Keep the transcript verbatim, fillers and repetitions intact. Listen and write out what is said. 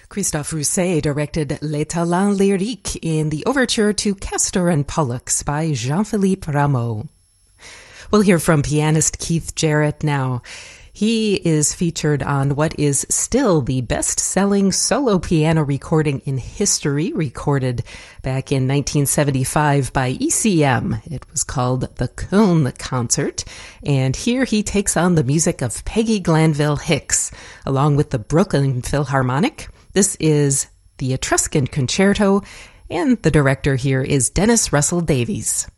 Christophe Rousset directed Les Talents Lyriques in the overture to Castor and Pollux by Jean-Philippe Rameau. We'll hear from pianist Keith Jarrett now. He is featured on what is still the best-selling solo piano recording in history, recorded back in nineteen seventy-five by E C M. It was called the Köln Concert, and here he takes on the music of Peggy Glanville Hicks, along with the Brooklyn Philharmonic. This is the Etruscan Concerto, and the director here is Dennis Russell Davies.